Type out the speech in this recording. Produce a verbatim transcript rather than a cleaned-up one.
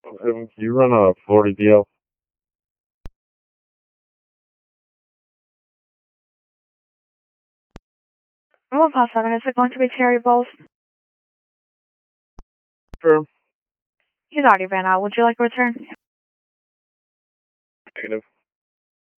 Um, you run a Florida D L? One past seven. Is it going to be Terry Bowles? Sure. He's already been out. Would you like a return? Negative.